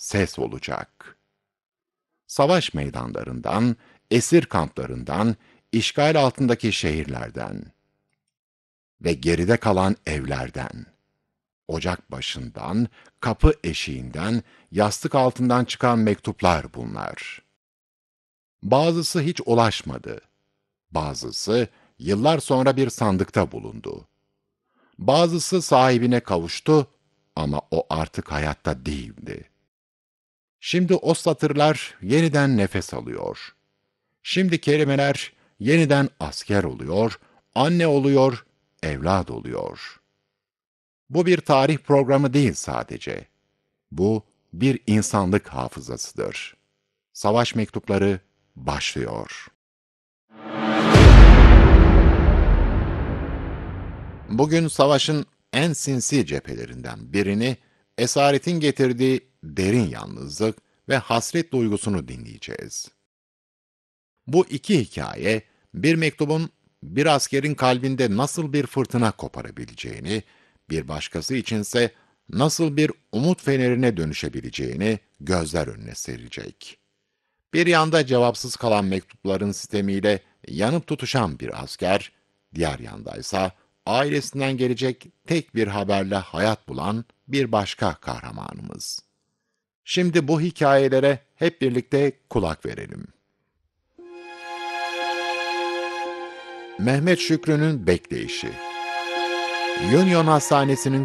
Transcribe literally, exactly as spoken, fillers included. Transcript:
ses olacak. Savaş meydanlarından, esir kamplarından, işgal altındaki şehirlerden ve geride kalan evlerden, ocak başından, kapı eşiğinden, yastık altından çıkan mektuplar bunlar. Bazısı hiç ulaşmadı. Bazısı yıllar sonra bir sandıkta bulundu. Bazısı sahibine kavuştu ama o artık hayatta değildi. Şimdi o satırlar yeniden nefes alıyor. Şimdi kelimeler yeniden asker oluyor, anne oluyor, evlat oluyor. Bu bir tarih programı değil sadece. Bu bir insanlık hafızasıdır. Savaş mektupları başlıyor. Bugün savaşın en sinsi cephelerinden birini, esaretin getirdiği derin yalnızlık ve hasret duygusunu dinleyeceğiz. Bu iki hikaye, bir mektubun bir askerin kalbinde nasıl bir fırtına koparabileceğini, bir başkası içinse nasıl bir umut fenerine dönüşebileceğini gözler önüne serecek. Bir yanda cevapsız kalan mektupların sistemiyle yanıp tutuşan bir asker, diğer yandaysa ailesinden gelecek tek bir haberle hayat bulan bir başka kahramanımız. Şimdi bu hikayelere hep birlikte kulak verelim. Mehmet Şükrü'nün bekleyişi. Union Hastanesi'nin